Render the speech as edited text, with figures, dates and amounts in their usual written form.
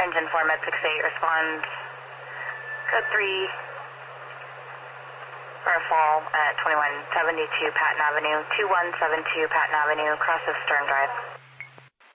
Engine 4 Med 68, respond. Code 3 for a fall at 2172 Patton Avenue, 2172 Patton Avenue, cross of Stern Drive.